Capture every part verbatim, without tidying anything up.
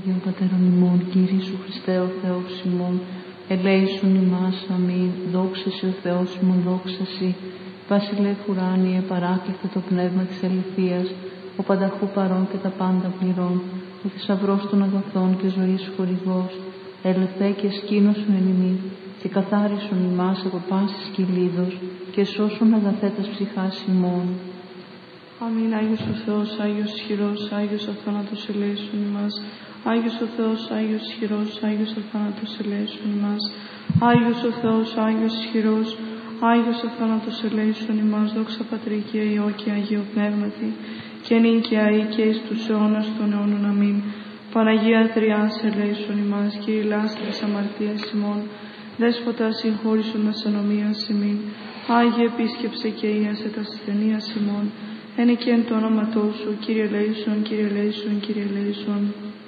Αγίων Πατέρων ημών, Κύριε Σου Χριστέ ο Θεός ημών, ελέησον ημάς, αμήν, δόξα Συ ο Θεός ημών, δόξα Συ, Βασιλεύ ουράνιε, παράκλητε το πνεύμα της αληθείας, ο πανταχού παρών και τα πάντα πληρών, ο θησαυρός των αγαθών και ζωής χορηγός, ελθέ και σκήνωσον εν ημί, και καθάρισον ημάς από πάσης κυλίδος, και σώσον αγαθέτας ψυχάς ημών. Αμήν. Άγιος ο Θεός, Άγιος ισχυρός, Άγιος αθάνατος ελέησον ημάς. Άγιος ο Θεός, Άγιος ισχυρός, Άγιος αθάνατος ελέησον ημάς. Άγιος ο Θεός, Άγιος ισχυρός, Άγιος αθάνατος ελέησον ημάς. Δόξα Πατρί και Υιό και Αγίο Πνεύματι, και νυν και αεί και εις τους αιώνας των αιώνων. Αμήν. Παναγία Τριάς ελέησον ημάς, και η λάστρης αμαρτίας ημών. Δέσποτα συγχώρησον μας ανομίας ημίν. Άγιε επίσκεψε και ίασε τα ασθενείας ημών. Ένε και εν το όνοματό Σου, Κύριε ελέησον, Κύριε ελέησον, Κύριε ελέησον.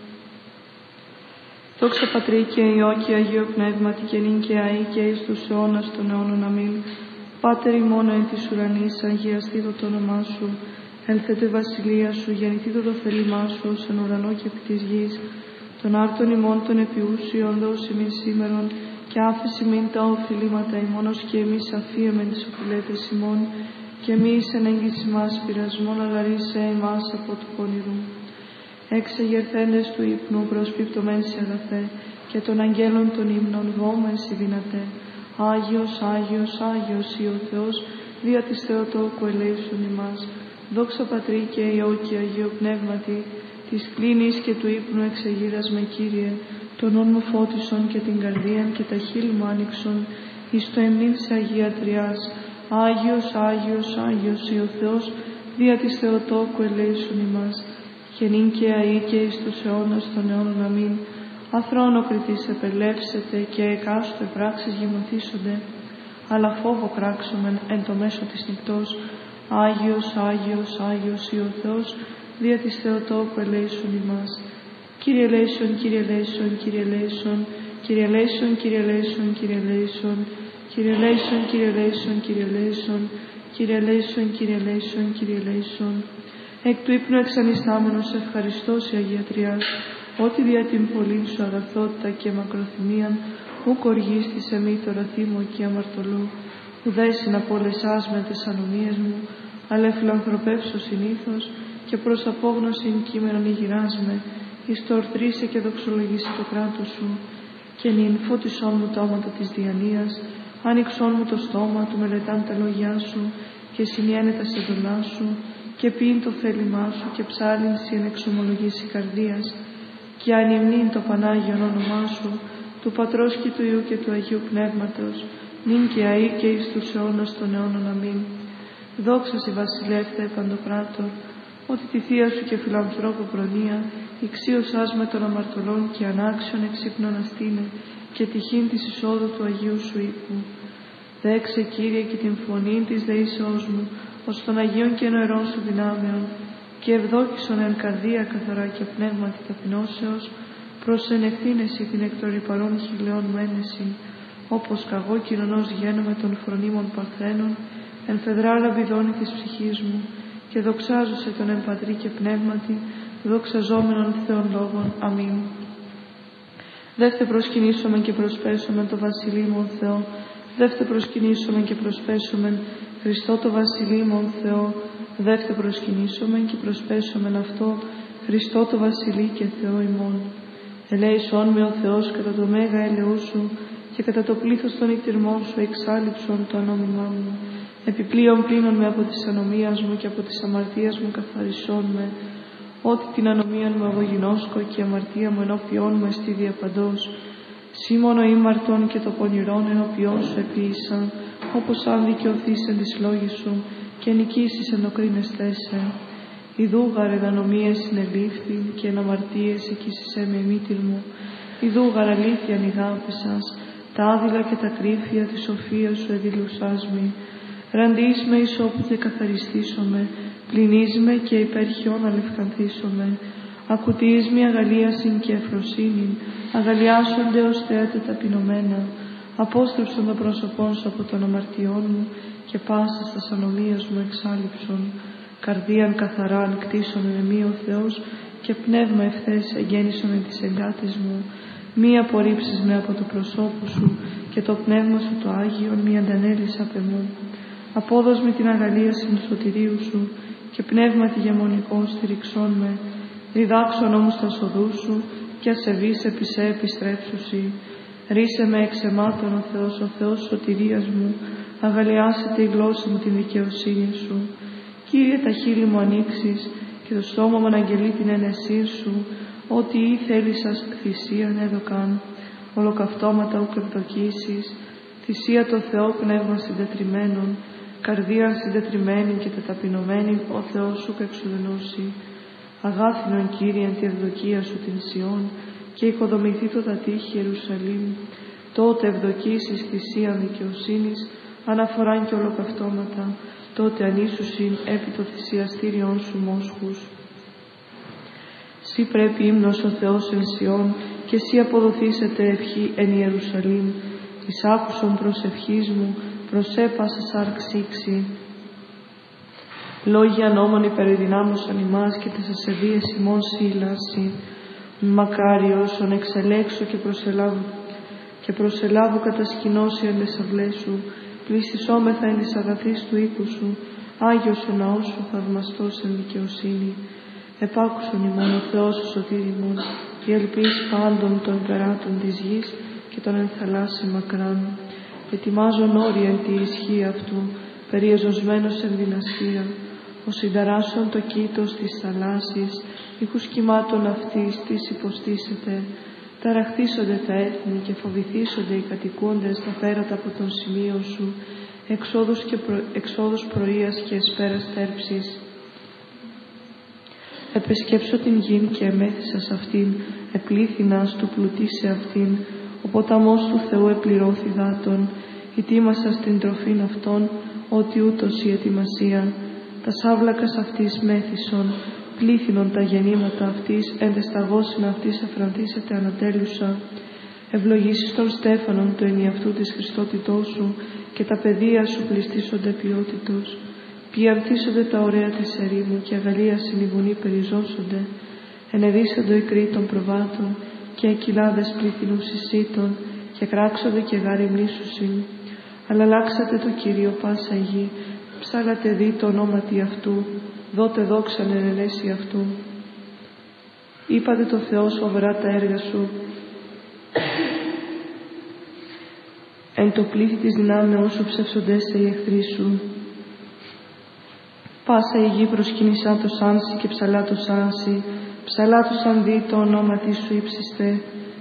Δόξα Πατρί και Υιό και Αγίο Πνεύματι, και νυν και αεί και εις τους αιώνας των αιώνων. Αμήν. Πάτερ ημών εν της ουρανής, αγιαστήτω το όνομά Σου. Έλθετε η βασιλεία Σου, γεννηθήτω το θέλημά Σου, ως εν ουρανό και επί της γης. Των άρτων ημών των επιούσιων δώσει ημίν σήμερον, και άφηση μην τα οφειλήματα ημών, ως και εμείς αφίεμεν τις οφειλέτες ημών, και μη εις εν έγκυση μας πειρασμόν, αγαρίσε εμάς από του πονηρού. Εξεγερθέντες του ύπνου προσπίπτωμεν σε αγαθέ, και των αγγέλων των ύμνων δώμα εσύ δυνατέ. Άγιος, Άγιος, Άγιος Υ ο Θεός, δια της Θεοτόκου ελέησον ημάς. Δόξα Πατρί και Υιό και Αγίο Πνεύματι, της κλίνης και του ύπνου εξεγείρας με Κύριε, τον όν μου φώτισον και την καρδίαν και τα χείλη μου άνοιξον, εις το εμνήν σε Αγία Τριάς. Άγιος, Άγιος, Άγιος Υ ο Θεός, δια της Θεοτόκου ελέησον ημάς, και νυν και αεί και εις τους αιώνας των αιώνων. Αμήν. Αθρόνοκριτής επελεύσετε, και εκάστοτε πράξεις γεμωθήσονται, αλλά φόβο κράξομεν εν το μέσο της νυχτός. Άγιος, Άγιος, Άγιος Υ ο Θεός, δια της Θεοτόκου ελέησον ημάς. Κύριε ελέησον, Κύριε ελέησον, Κύριε ελέησον, Κύριε ελέησον, Κύριε ελέησον, Κύριε ελέησον, Κύριε ελέησον, Κύριε ελέησον, Κύριε ελέησον, Κύριε ελέησον, Κύριε ελέησον, Κύριε ελέησον. Εκ του ύπνου εξανιστάμενος ευχαριστώ σε Αγία Τριάς, ότι δια την πολλή Σου αγαθότητα και μακροθυμίαν, ουκ οργείς της εμή τώρα θύμω και αμαρτωλού, ουδέσιν απολεσάς με τες ανομίες μου, αλλά φιλανθρωπεύσω συνήθως, και προς απόγνωσιν κείμενον ηγυράς με, εις το ορθρίσαι και δοξολογήσει το κράτος Σου, και νυν φώτισόν μου τα όματα της διανοίας, άνοιξόν μου το στόμα του μελετάν τα λόγια Σου, και συνιένε τα σεντολά Σου, και ποιήν το θέλημά Σου, και ψάλιν Συ εν εξομολογήσει καρδίας, και ανυμνήν το Πανάγιον όνομά Σου, του Πατρός και του Υιού και του Αγίου Πνεύματος, νυν και αεί και εις τους αιώνας των αιώνων. Αμήν. Δόξα Συ Βασιλεύτε παντοπράτορ, ότι τη Θεία Σου και φιλανθρώπου προνοία, ηξίωσάς με των αμαρτωλών και ανάξιον εξύπνων αστήνε, και τυχήν της εισόδου του Αγίου Σου οίκου. Δέξε, Κύριε, και την φωνή της δεήσεώς μου, ως των Αγίων και νοερών Σου δυνάμεων, και ευδόκησον εν καρδία καθαρά και πνεύματι ταπεινώσεως, προς εν ευθύνεση την εκ των ρυπαρών χιλιών μένεση, όπως καγώ κοινωνός γένομαι των φρονίμων παρθένων, εν φεδρά λαμπιδώνει της ψυχής μου, και δοξάζωσε τον εν Πατρί και Πνεύματι, δοξαζόμενον Θεών Λόγων. Αμήν. Δεύτε προσκυνήσομεν και προσπέσομεν το Βασιλείμον Θεό, δεύτε προσκυνήσομεν και προσπέσομεν Χριστό το Βασιλείμον Θεό, δεύτε προσκυνήσομεν και προσπέσομεν αυτό Χριστό το Βασιλεί και Θεό ημών. Ελέησόν με ο Θεός κατά το μέγα έλεος Σου, και κατά το πλήθος των εκτιρμών Σου εξάλληψον το ανόμημά μου. Επιπλέον πλύνον με από της ανομίας μου, και από της αμαρτίας μου καθαρισόν με, ότι την ανομία μου εγώ γινώσκω, και η αμαρτία μου ενώπιόν μου εστί διαπαντός. Σήμωνο ήμαρτον και το πονηρόν ενώπιόν Σου επίησα, όπως αν δικαιωθείς εν της λόγης Σου, και νικήσεις εν το κρίνεστέσαι. Ιδού γαρ εν ανομίες συνελήφθη, και εν αμαρτίες εκείσισέ με μήτυρ μου. Ιδού γαρ αλήθειαν ηγάπησας, τα άδειλα και τα κρύφια της σοφίας Σου εδηλουσάς μη. Ραντείς με εις όπου θε καθαριστήσομαι, πληνείς με και υπέρχιον αλευκανθήσομαι. Ακουτείς με αγαλίασιν και ευφροσύνην, αγαλιάσονται ως θέατε ταπεινωμένα. Απόστρεψον το πρόσωπόν Σου από των αμαρτιών μου, και πάσας τας ανομίας μου εξάλληψον. Καρδίαν καθαράν κτίσον εν εμεί ο Θεός, και πνεύμα ευθές εγγέννησον εν της εγκάτης μου, μη απορρίψεις με από το προσώπου σου και το πνεύμα σου το Άγιον μη αντανέλεις απ' εμού. Απόδος με την αγαλίαση του σωτηρίου σου και πνεύμα τη γεμονικό στηριξών με, διδάξον όμως τα σοδού σου και ασεβείς επί σε επιστρέψουσι. Ρίσε με εξ αιμάτων ο Θεός, ο Θεός σωτηρίας μου, αγαλιάσετε η γλώσσα μου την δικαιοσύνη σου. Κύριε, τα χείλη μου ανοίξεις και το στόμα μου αναγγελεί την ένεσή σου, ότι ή θέλησας θυσίαν έδωκαν, ολοκαυτώματα ουκ ευδοκίσεις, θυσία το Θεό πνεύμα συντετριμένων, καρδία συντετριμένη και τεταπεινωμένη ο Θεός ουκ εξουδενώσει. Αγάθινον Κύριε εν τη ευδοκία σου την Σιών και οικοδομηθεί το τα τείχη Ιερουσαλήμ, τότε ευδοκίσεις θυσίαν δικαιοσύνης, αναφοράν και ολοκαυτώματα, τότε ανήσουσιν επί το θυσιαστήριον σου μόσχους. Σύ πρέπει ύμνος ο Θεός εν Σιών και σύ αποδοθήσετε ευχή εν Ιερουσαλήμ, εις άκουσον προσευχής μου, προσέπασα σάρξήξη. Λόγια νόμων υπερδυνάμωσαν ημάς και τες ασεβίες ημών σύλλαση. Μακάριος ον εξελέξω και προσελάβω και προσελάβω κατασκηνώσει εν τες αυλές σου, πληστισόμεθα εν της αγαθής του οίκου σου, Άγιος ο ναός σου θαυμαστός εν δικαιοσύνη. Επάκουσον ημών ο Θεός ο σωτήρ ημών, η ελπίς πάντων των περάτων της γης και των ενθαλάσσι μακράν. Ετοιμάζον όρια εν τη ισχύ αυτού, περιεζωσμένος εν δυναστεία, ο συνταράσσον το κήτος της θαλάσσης, ήχους κυμάτων αυτής της υποστήσεται. Ταραχτήσονται τα έθνη και φοβηθήσονται οι κατοικούντες τα πέρατα από τον σημείο σου, εξόδους, και προ... εξόδους πρωίας και εσπέρας θέρψης. Επεσκέψω την γην και εμέθησα σ' αυτήν, επλήθυνας του πλουτί σε αυτήν, ο ποταμός του Θεού επληρώθη δάτων, ετοίμασα στην τροφήν αυτών, ότι ούτως η ετοιμασία. Τα σάβλακας αυτής μέθησον, πλήθυνον τα γεννήματα αυτής, εν δεσταγώσιν αυτής εφραντήσεται ανατέλουσα. Ευλογήσεις των στέφανων του ενιαυτού της Χριστότητός σου και τα παιδεία σου πληστήσονται ποιότητος. Πιανθήσονται τα ωραία της ερήμου και αγαλίασιν οι βουνοί περιζώσονται. Ενεδίσσονται οι κρύοι των προβάτων και οι κοιλάδες πληθυνούς εισήτων και κράξονται και γάρι μνήσουσιν. Αλλαλάξατε το Κύριο πάσα η γη, ψάλατε δι το ονόματι αυτού, δότε δόξαν εν ενέση αυτού. Είπατε το Θεό σοβαρά τα έργα σου, εν το πλήθη της δυνάμεως σου ψευσοντέσαι οι εχθροί σου. Πάσα η γη προσκύνησαν το σάνσι και ψαλά το σάνσι, ψαλά το σαν δι το ονόματι σου ύψιστε.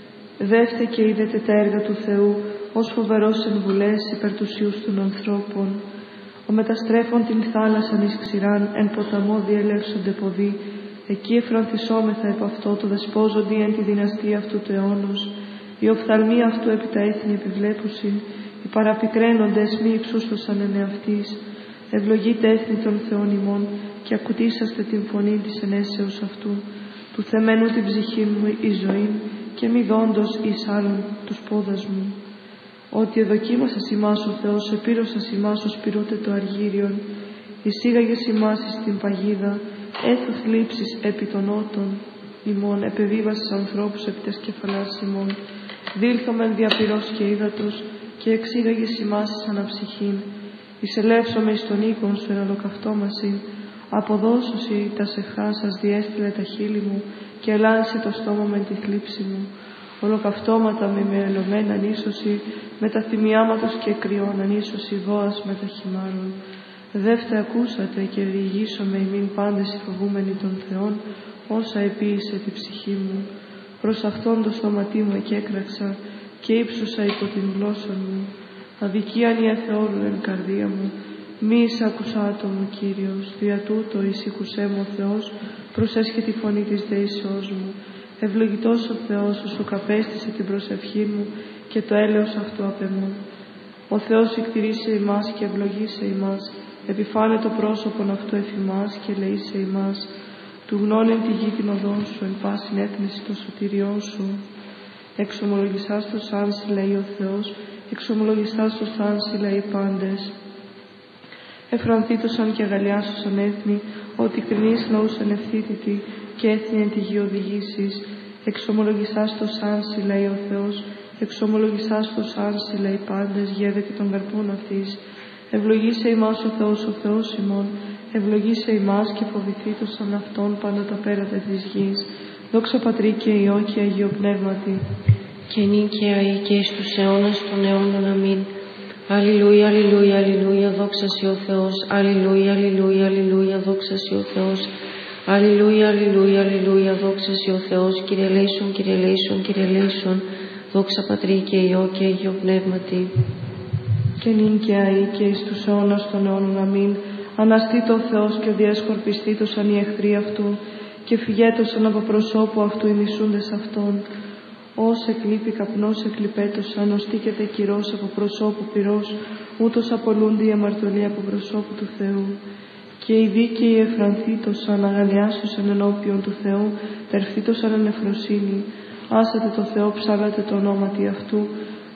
Δεύτε και είδετε τα έργα του Θεού, ως φοβερός εν βουλές υπέρ τους ιούς των ανθρώπων. Ο μεταστρέφων την θάλασσαν εις ξηράν, εν ποταμό διελεύσονται ποδοί, εκεί εφρονθισόμεθα επ' αυτό το δεσπόζοντι εν τη δυναστεία αυτού του αιώνος. Οι οφθαλμοί αυτού επί τα έθνη επιβλέπουσιν, οι παραπικραίνοντες μη υψούστοσαν εν εαυτής. Ευλογείτε έθνη των Θεών ημών και ακουτήσαστε την φωνή της ενέσεως αυτού. Του θεμένου την ψυχή μου η ζωή και μη δόντος εις άλλον τους πόδας μου. Ότι εδοκίμασας ημάς ο Θεός, επήρωσας ημάς ως πυρούτε το αργύριον, εισήγαγες ημάς εις την παγίδα, έθος λήψης επί των ότων ημών, επεβίβασες ανθρώπους επί τες κεφαλάς ημών, δήλθομεν διαπυρός και ύδατος και εξήγαγες ημάς εις αναψυχήν, εισελεύσομαι εις τον οίκον σου εν ολοκαυτόμασιν, αποδώσωση τα σεχά σας διέστειλε τα χείλη μου και ελάνσε το στόμα με τη θλίψη μου. Ολοκαυτώματα με μελωμένα ανίσωση, με τα θυμιάματος και κρυών ανίσωση βόας με τα χυμάρων. Δεύτε ακούσατε και διηγήσομαι ημίν πάντες οι φοβούμενοι των Θεών, όσα επίησε τη ψυχή μου. Προς αυτόν το στόματί μου εκέκραξα και ύψωσα υπό την γλώσσα μου. Αδικίαν η αθεώρου εν καρδία μου, μη εισάκουσα άτομο Κύριος, δια τούτο εισήκουσέ μου ο Θεός, προσέσχε τη φωνή της δεήσεώς μου. Ευλογητός ο Θεός, ο σου καπέστησε την προσευχή μου και το έλεος αυτού απ' εμού. Ο Θεός εκτηρήσε ημάς και ευλογήσε ημάς, επιφάνε το πρόσωπον αυτού εφ' ημάς και ελεήσε ημάς. Του γνώνεν τη γη την οδόν σου, εν πάσιν έθνηση το σωτήριό σου. Εξομολογησάς το σάνσι, λέει ο Θεός, εξομολογησάς το σάνσι, λέει πάντες. Εφρανθήτωσαν και αγαλιάσωσαν έθνη, ότι κρινείς λαούς ανευθύτητοι και έθνη εν τη γη οδηγήσεις. Εξομολογησάς το σάνσι, λέει ο Θεός, εξομολογησάς το σάνσι, λέει πάντες, γέδε και των καρπών αυτής. Ευλογήσε ημάς ο Θεός, ο Θεός ημών, ευλογήσε ημάς και φοβηθήτωσαν αυτόν πάντα τα πέρατα της γης. Δόξα Πατρί και Υιό και Αγίο Πνεύματι. Και νυν και αεί και εις τους αιώνας των αιώνων. Αμήν. Αλληλούια, αλληλούια, αλληλούια, δόξα σοι ο Θεός. Αλληλούια, αλληλούια, αλληλούια, δόξα σοι ο Θεός. Αλληλούια, αλληλούια, αλληλούια, δόξα σοι ο Θεός. Κύριε ελέησον, Κύριε ελέησον, Κύριε ελέησον. Δόξα Πατρί και Υιό και Αγίο Πνεύματι. Και νυν και αεί και εις τους αιώνας των αιώνων. Αμήν. Αναστήτω ο Θεός και διασκορπιστήτωσαν οι εχθροί αυτού και φυγέτωσαν από προσώπου αυτού οι μισούντες αυτών. Ως εκλείπει καπνός εκλειπέτωσαν, ως τίκεται κυρός από προσώπου πυρός, ούτως απολούνται οι αμαρτωλοί από προσώπου του Θεού. Και οι δίκαιοι εφρανθήτωσαν, αγαλιάσωσαν ενώπιον του Θεού, τερφθήτωσαν εν εφροσύνη. Άσατε το Θεό, ψάλατε το ονόματι αυτού,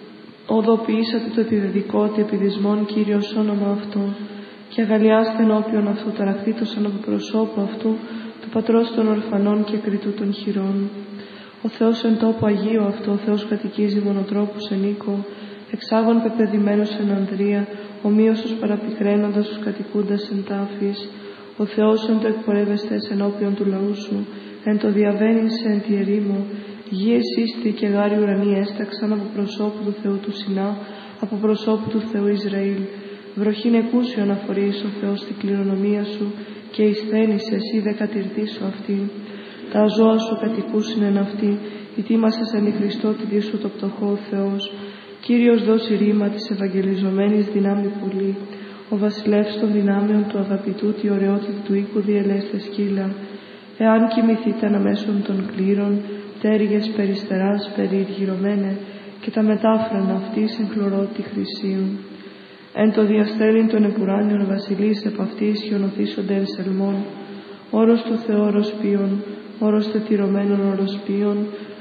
οδοποιήσατε το επιδεδικό ότι επιδισμόν Κύριος όνομα αυτό. Και αγαλιάστε ενώπιον αυτού, ταραχθήτωσαν από προσώπου αυτού, του Πατρός των ορφανών και κριτού των χειρών. Ο Θεός εν τόπο Αγίου αυτό, ο Θεός κατοικίζει μονοτρόπους εν οίκο, εξάγων πεπαιδημένος εν ανδρεία, ομοίωσος παραπικραίνοντας τους κατοικούντας εν τάφης. Ο Θεός εν το εκπορεύεστες ενώπιον του λαού σου, εν το διαβαίνεις εν τη ερήμο, γη εσύστη και γάρι ουρανοί έσταξαν από προσώπου του Θεού του Σινά, από προσώπου του Θεού Ισραήλ. Βροχήν εκούσιον αφορείς ο Θεός την κληρονομία σου και εισθένεις εσύ δε κατηρτήσου αυτήν. Τα ζώα σου κατοικούσιν εν αυτή, ητήμασες εν Χριστώ τη δι σου το πτωχό ο Θεός. Κύριος δώσει ρήμα της ευαγγελιζομένης δυνάμει πουλή. Ο βασιλεύς των δυνάμεων του αγαπητού τη ωραιότητα του οίκου διελέστε σκύλα. Εάν κοιμηθείτε αναμέσων των κλήρων, τέργες περιστεράς περιηργυρωμένε και τα μετάφρανα αυτής εν χλωρώτη χρυσίων. Εν το διαστέλιν των επουράνιων βασιλείς επ' αυτής χιονοθήσονται εν σελμών. Όρος του Θεού οροσπίων, όρος τετυρωμένων οροσπίων,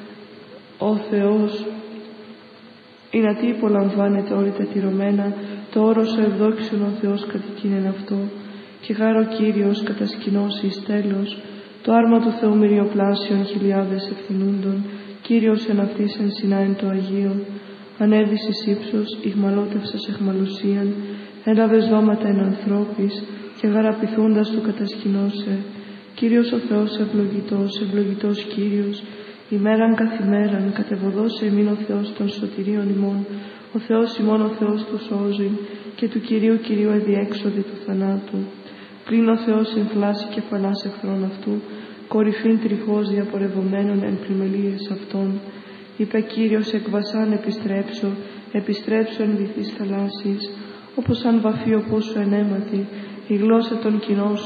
ο Θεός, η να τι υπολαμβάνεται όλοι τετυρωμένα, το όρος ο ευδόξιον ο Θεός κατοικίνεν αυτό, και γάρο Κύριος κατασκηνώσει τέλος, το άρμα του Θεού μυριοπλάσιων χιλιάδες ευθυνούντων, Κύριος εν αυτής εν Σινά εν το Αγίο, ανέβης εις ύψος, ηγμαλώτευσας εχμαλουσίαν, έλαβες δώματα εν ανθρώπης, και γαραπηθούντας του κατασκηνώσε. Κύριος ο Θεός ευλογητός, ευλογητός Κύριος, ημέραν καθημέραν κατεβοδώσε ημίν ο Θεός των σωτηρίων ημών, ο Θεός ημών ο Θεός του σώζει, και του Κυρίου Κυρίου εδιέξοδη του θανάτου. Πλην ο Θεός εμφλάσει κεφαλάς εχθρών αυτού, κορυφήν τριχώς διαπορευομένων εν πλημελίες αυτών. Είπε Κύριος εκ βασάν επιστρέψω, επιστρέψω εν βυθείς θαλάσσης, όπως αν βαφεί ο πόσο ενέματι, η γλώσσα των κοινών